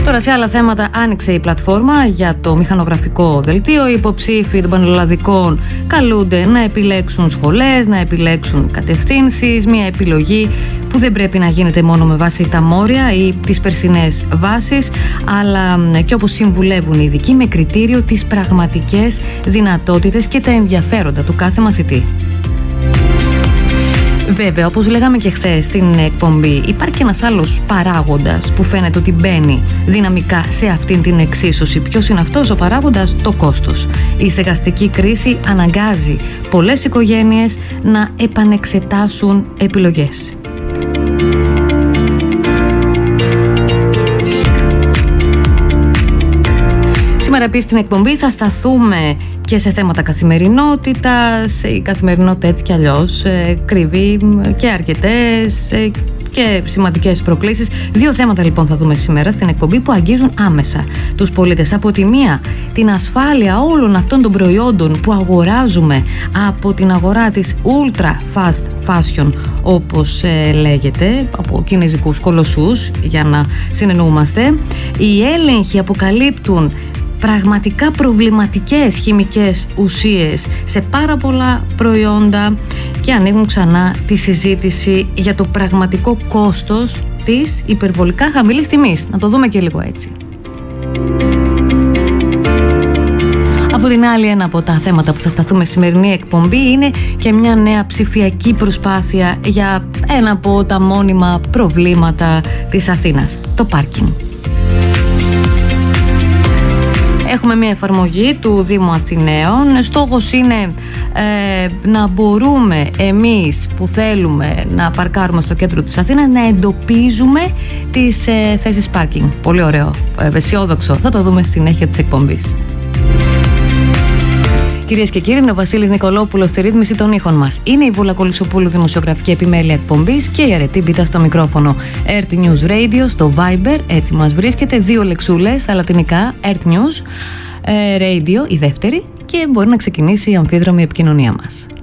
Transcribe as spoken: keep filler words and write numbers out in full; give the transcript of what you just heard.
Τώρα, σε άλλα θέματα, άνοιξε η πλατφόρμα για το μηχανογραφικό δελτίο. Οι υποψήφοι των πανελλαδικών καλούνται να επιλέξουν σχολές, να επιλέξουν κατευθύνσεις. Μια επιλογή που δεν πρέπει να γίνεται μόνο με βάση τα μόρια ή τις περσινές βάσεις, αλλά και, όπως συμβουλεύουν οι ειδικοί, με κριτήριο τις πραγματικές δυνατότητες και τα ενδιαφέροντα του κάθε μαθητή. Βέβαια, όπως λέγαμε και χθες στην εκπομπή, υπάρχει και ένας άλλος παράγοντας που φαίνεται ότι μπαίνει δυναμικά σε αυτήν την εξίσωση. Ποιος είναι αυτός ο παράγοντας? Το κόστος. Η στεγαστική κρίση αναγκάζει πολλές οικογένειες να επανεξετάσουν επιλογές. Σήμερα επίσης στην εκπομπή θα σταθούμε και σε θέματα καθημερινότητας. Η καθημερινότητα έτσι κι αλλιώς ε, κρύβει και αρκετές ε, και σημαντικές προκλήσεις. Δύο θέματα λοιπόν θα δούμε σήμερα στην εκπομπή που αγγίζουν άμεσα τους πολίτες. Από τη μία, την ασφάλεια όλων αυτών των προϊόντων που αγοράζουμε από την αγορά της ultra fast fashion, όπως ε, λέγεται, από κινέζικους κολοσσούς, για να συνεννοούμαστε. Οι έλεγχοι αποκαλύπτουν πραγματικά προβληματικές χημικές ουσίες σε πάρα πολλά προϊόντα και ανοίγουν ξανά τη συζήτηση για το πραγματικό κόστος της υπερβολικά χαμηλής τιμής. Να το δούμε και λίγο έτσι. Από την άλλη, ένα από τα θέματα που θα σταθούμε στη σημερινή εκπομπή είναι και μια νέα ψηφιακή προσπάθεια για ένα από τα μόνιμα προβλήματα της Αθήνας, το πάρκινγκ. Έχουμε μια εφαρμογή του Δήμου Αθηναίων. Στόχος είναι ε, να μπορούμε εμείς που θέλουμε να παρκάρουμε στο κέντρο της Αθήνας να εντοπίζουμε τις ε, θέσεις πάρκινγκ. Πολύ ωραίο, ε, αισιόδοξο. Θα το δούμε στη συνέχεια της εκπομπής. Κυρίες και κύριοι, είναι ο Βασίλης Νικολόπουλος στη ρύθμιση των ήχων μας. Είναι η Βούλα Κολυσοπούλου, δημοσιογραφική επιμέλεια εκπομπής, και η Αρετή Μπίτα στο μικρόφωνο. Earth News Radio στο Viber, έτσι μας βρίσκεται. Δύο λεξούλες στα λατινικά, Earth News Radio, η δεύτερη, και μπορεί να ξεκινήσει η αμφίδρομη επικοινωνία μας.